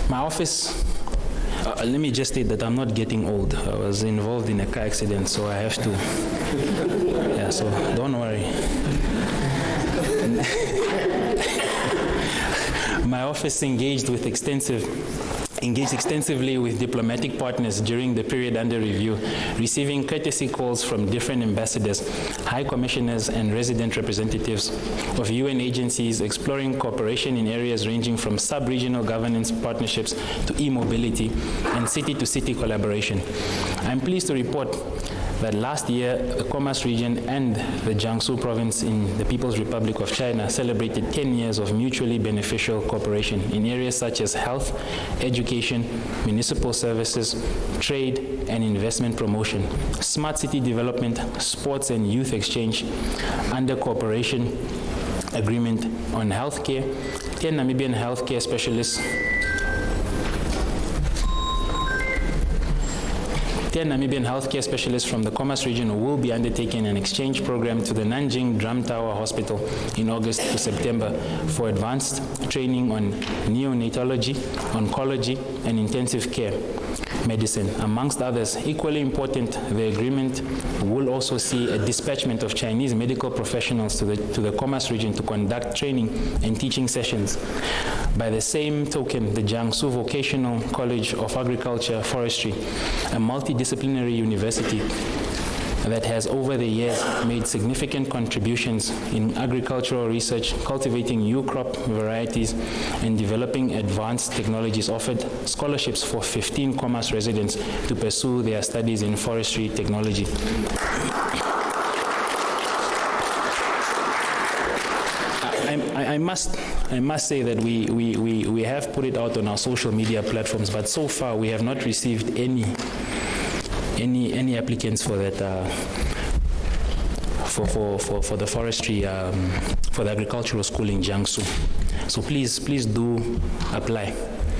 My office, let me just state that I'm not getting old. I was involved in a car accident, so I have to, yeah, so don't worry. My office engaged extensively with diplomatic partners during the period under review, receiving courtesy calls from different ambassadors, high commissioners, and resident representatives of UN agencies exploring cooperation in areas ranging from sub-regional governance partnerships to e-mobility and city-to-city collaboration. I'm pleased to report that last year, the Khomas region and the Jiangsu province in the People's Republic of China celebrated 10 years of mutually beneficial cooperation in areas such as health, education, municipal services, trade and investment promotion, smart city development, sports and youth exchange, under cooperation agreement on healthcare. 10 Namibian healthcare specialists 10 Namibian healthcare specialists from the Khomas region will be undertaking an exchange program to the Nanjing Drum Tower Hospital in August to September for advanced training on neonatology, oncology, and intensive care medicine, amongst others. Equally important, the agreement will also see a dispatchment of Chinese medical professionals to the Khomas region to conduct training and teaching sessions. By the same token, the Jiangsu Vocational College of Agriculture Forestry, a multidisciplinary university that has over the years made significant contributions in agricultural research, cultivating new crop varieties, and developing advanced technologies, offered scholarships for 15 Khomas residents to pursue their studies in forestry technology. I must say that we have put it out on our social media platforms, but so far we have not received any applicants for that for the forestry for the agricultural school in Jiangsu. So please do apply.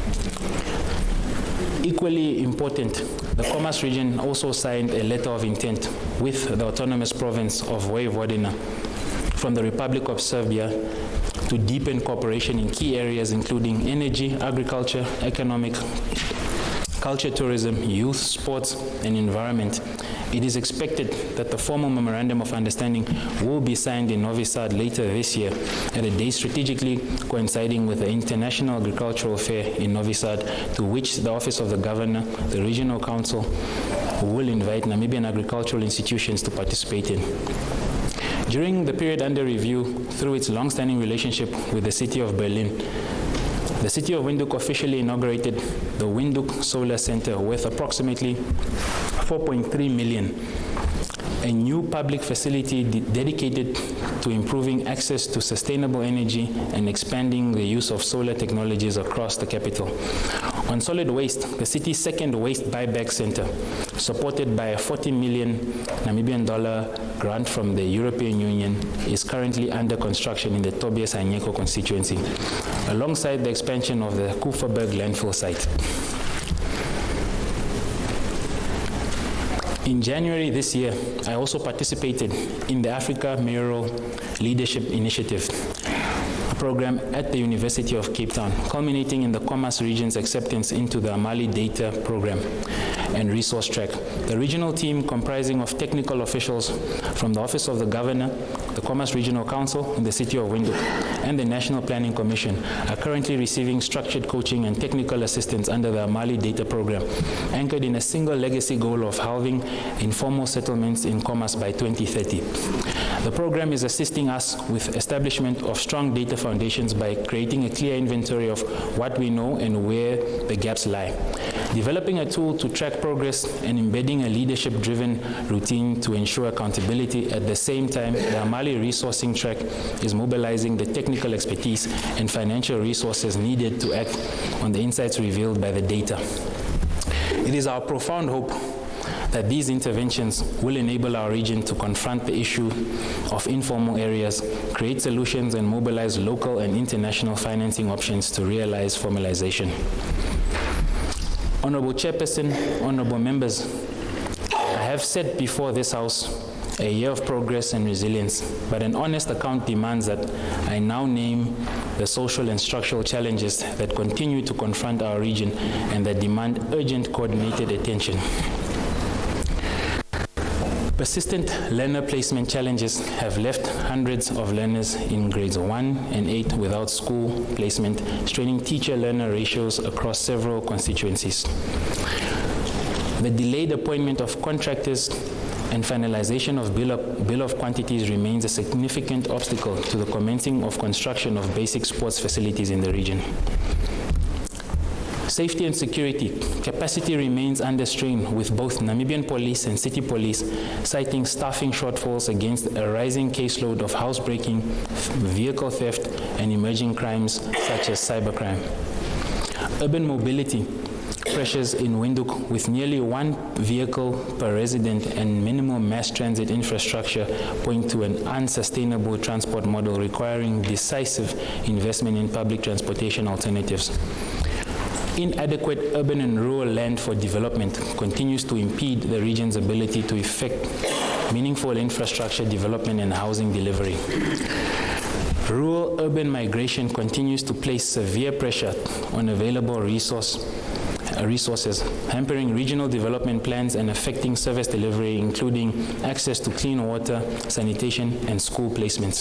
Equally important, the Khomas region also signed a letter of intent with the autonomous province of Vojvodina from the Republic of Serbia to deepen cooperation in key areas including energy, agriculture, economic, culture, tourism, youth, sports, and environment. It is expected that the formal memorandum of understanding will be signed in Novi Sad later this year at a day strategically coinciding with the International Agricultural Fair in Novi Sad, to which the Office of the Governor, the Regional Council, will invite Namibian agricultural institutions to participate in. During the period under review, through its long-standing relationship with the city of Berlin, the city of Windhoek officially inaugurated the Windhoek Solar Center worth approximately 4.3 million, a new public facility dedicated to improving access to sustainable energy and expanding the use of solar technologies across the capital. On solid waste, the city's second waste buyback center, supported by a 40 million Namibian dollar grant from the European Union, is currently under construction in the Tobias Anyeko constituency, alongside the expansion of the Kuferberg landfill site. In January this year, I also participated in the Africa Mayoral Leadership Initiative, a program at the University of Cape Town, culminating in the Khomas region's acceptance into the Amali Data Program and Resource Track. The regional team, comprising of technical officials from the Office of the Governor, the Khomas Regional Council in the city of Windhoek, and the National Planning Commission, are currently receiving structured coaching and technical assistance under the Amali Data Program, anchored in a single legacy goal of halving informal settlements in Khomas by 2030. The program is assisting us with establishment of strong data foundations by creating a clear inventory of what we know and where the gaps lie, developing a tool to track progress, and embedding a leadership-driven routine to ensure accountability. At the same time, the Amali Resourcing Track is mobilizing the technical expertise and financial resources needed to act on the insights revealed by the data. It is our profound hope that these interventions will enable our region to confront the issue of informal areas, create solutions, and mobilize local and international financing options to realize formalization. Honorable Chairperson, honorable members, I have set before this House a year of progress and resilience, but an honest account demands that I now name the social and structural challenges that continue to confront our region and that demand urgent coordinated attention. Persistent learner placement challenges have left hundreds of learners in grades 1 and 8 without school placement, straining teacher-learner ratios across several constituencies. The delayed appointment of contractors and finalization of bill of quantities remains a significant obstacle to the commencing of construction of basic sports facilities in the region. Safety and security. Capacity remains under strain, with both Namibian police and city police citing staffing shortfalls against a rising caseload of housebreaking, vehicle theft, and emerging crimes such as cybercrime. Urban mobility. Pressures in Windhoek, with nearly 1 vehicle per resident and minimal mass transit infrastructure, point to an unsustainable transport model requiring decisive investment in public transportation alternatives. Inadequate urban and rural land for development continues to impede the region's ability to effect meaningful infrastructure development and housing delivery. Rural-urban migration continues to place severe pressure on available resources, hampering regional development plans and affecting service delivery, including access to clean water, sanitation, and school placements.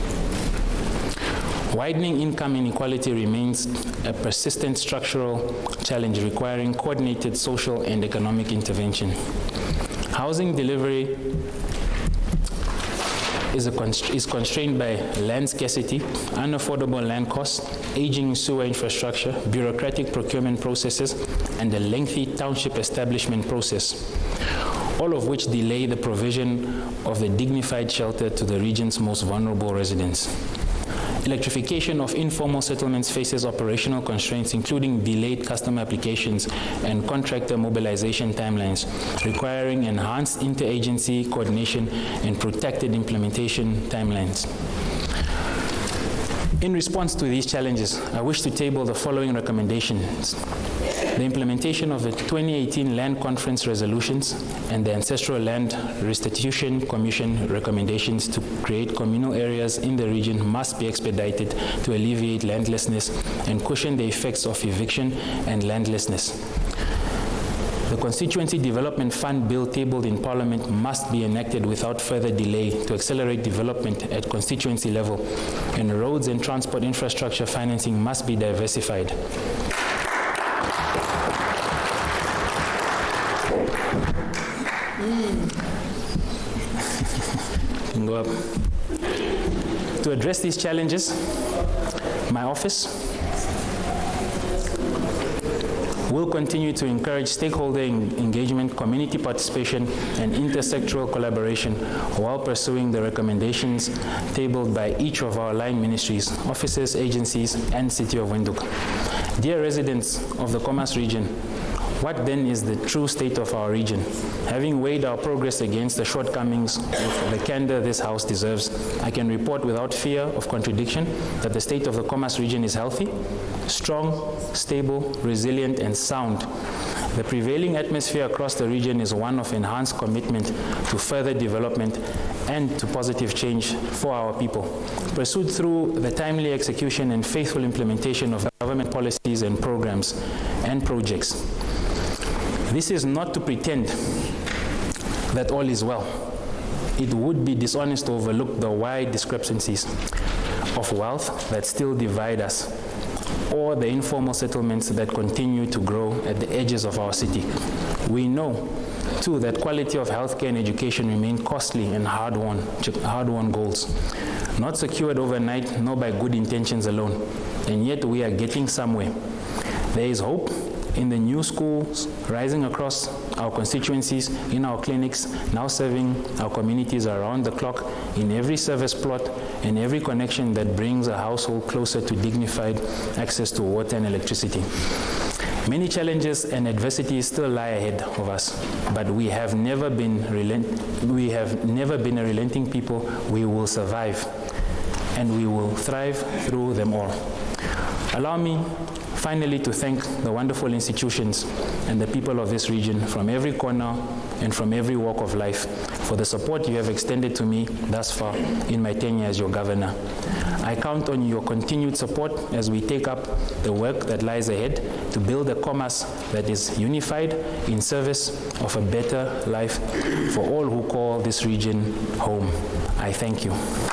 Widening income inequality remains a persistent structural challenge requiring coordinated social and economic intervention. Housing delivery is constrained by land scarcity, unaffordable land costs, aging sewer infrastructure, bureaucratic procurement processes, and a lengthy township establishment process, all of which delay the provision of a dignified shelter to the region's most vulnerable residents. Electrification of informal settlements faces operational constraints, including delayed customer applications and contractor mobilization timelines, requiring enhanced interagency coordination and protected implementation timelines. In response to these challenges, I wish to table the following recommendations. The implementation of the 2018 Land Conference resolutions and the Ancestral Land Restitution Commission recommendations to create communal areas in the region must be expedited to alleviate landlessness and cushion the effects of eviction and landlessness. The Constituency Development Fund bill tabled in Parliament must be enacted without further delay to accelerate development at constituency level, and roads and transport infrastructure financing must be diversified. Go up. To address these challenges, my office will continue to encourage stakeholder engagement, community participation, and intersectoral collaboration while pursuing the recommendations tabled by each of our line ministries, offices, agencies, and City of Windhoek. Dear residents of the Khomas region, what then is the true state of our region? Having weighed our progress against the shortcomings with the candor this House deserves, I can report without fear of contradiction that the state of the Khomas region is healthy, strong, stable, resilient, and sound. The prevailing atmosphere across the region is one of enhanced commitment to further development and to positive change for our people, pursued through the timely execution and faithful implementation of government policies and programs and projects. This is not to pretend that all is well. It would be dishonest to overlook the wide discrepancies of wealth that still divide us, or the informal settlements that continue to grow at the edges of our city. We know, too, that quality of healthcare and education remain costly and hard-won goals, not secured overnight nor by good intentions alone, and yet we are getting somewhere. There is hope in the new schools rising across our constituencies, in our clinics, now serving our communities around the clock, in every service plot and every connection that brings a household closer to dignified access to water and electricity. Many challenges and adversities still lie ahead of us, but we have never been a relenting people. We will survive, and we will thrive through them all. Allow me finally to thank the wonderful institutions and the people of this region from every corner and from every walk of life for the support you have extended to me thus far in my tenure as your governor. I count on your continued support as we take up the work that lies ahead to build a Khomas that is unified in service of a better life for all who call this region home. I thank you.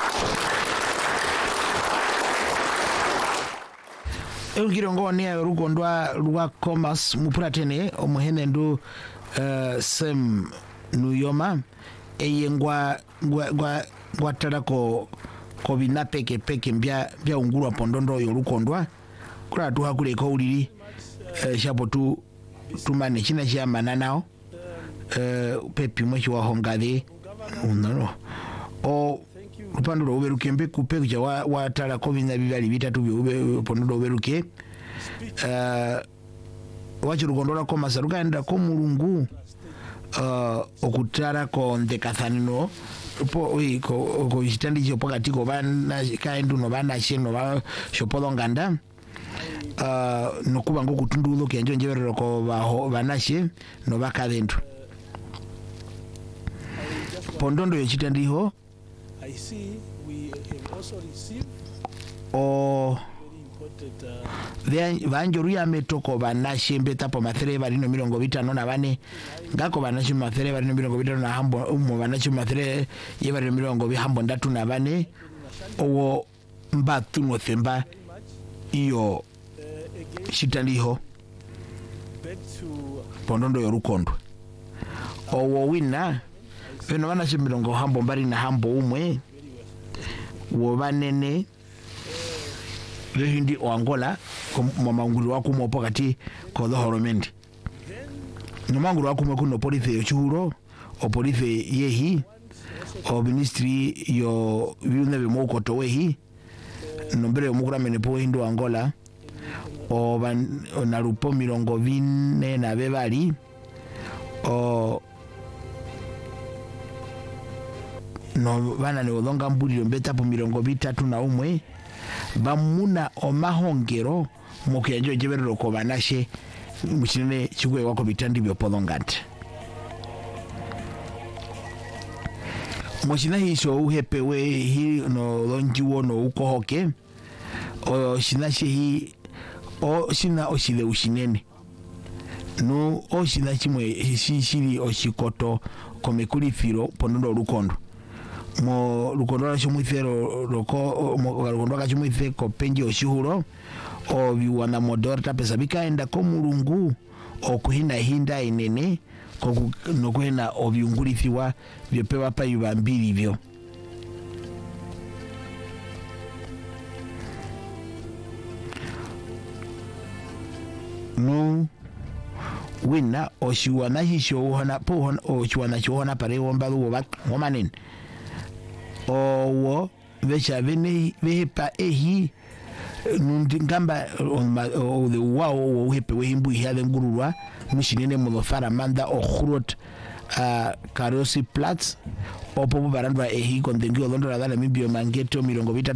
Ngirongoni ya rukondwa rwa Khomas mupuratene omuhene ndu sem nuyoma eyengwa gwa tarako ko bina peke mbya ungurwa pondondo yo rukondwa kura tu hakule ko uliri shapo tu tumane china cha mananao pepi mwechi wa hongade unano o upando ro beruke mbe kupe cha wa tara ko bina bibali bitatu byo pondondo beruke wachi rukondora ko masaruka enda ko mulungu okutara ko ndekathanino po ko chitandi cho pakati ko bana kaendu no bana sheno ba shopodo nganda nokuba ngokutundulo kenjo njeberero ko banashe no bakadendu pondondo yo chitandi ho I see we have also received vanjoruya metoko banashe mbeta po mathere barino 54 ngako banashe mathere barino 54 na hambo umo banashe mathere ye barino 34 owo mbatu no themba iyo shitandiho pondondo yo rukondo owo wina beno banashe hambo mbari na hambo umwe wo banene Vehindi o Angola mamangulu wako mo pokati ko dohoromendi no mangulu wako mo kuno police yo chuhuro o police yehi o ministry yo viune be moko to wehi nombre yo mukura menepo hindo Angola o narupo 24 na bebali o no bana ne odonga mbuliro mbeta po 31 bamuna omahongero mukenjo jeberero ko banashe mukinene kigwe wako bitandi byo podongante mushina hiso uhepewe hi no lonjiwo no ukohoke o shinashe hi o shina oshile ushinene no o shina chimwe shiri oshikoto komekulifiro ponondo rukondo mo rukondo chimwithero roko mo rukondo ka chimwithe ko penji oshihuro o biwana modorta pesa bikaenda ko mulungu okuhinda hinda inene ko nokwena obyungulithiwa byopewa pa yubambiri byo no wina oshiwana hisho hona po oshiwana chona pare womba wo womanen owo vecha vene vepa ehi nundingamba o the wow wo hepe we himbu hale ngururwa mushinene mulofara manda o khurot karosi plats opo barandwa ehi kondengio londo la mibio mangeto 23